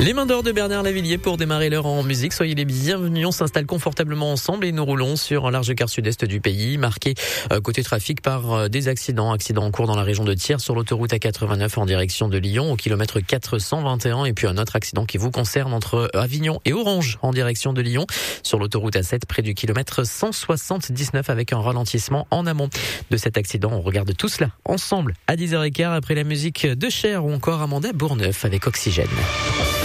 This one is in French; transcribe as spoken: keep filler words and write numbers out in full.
Les mains d'or de Bernard Lavilliers pour démarrer l'heure en musique. Soyez les bienvenus. On s'installe confortablement ensemble et nous roulons sur un large quart sud-est du pays, marqué euh, côté trafic par euh, des accidents. Accidents en cours dans la région de Thiers sur l'autoroute A quatre-vingt-neuf en direction de Lyon au kilomètre quatre cent vingt et un. Et puis un autre accident qui vous concerne entre Avignon et Orange en direction de Lyon sur l'autoroute A sept près du kilomètre cent soixante-dix-neuf avec un ralentissement en amont de cet accident. On regarde tout cela ensemble à dix heures quinze après la musique de Cher ou encore Amanda Bourneuf avec Oxygène.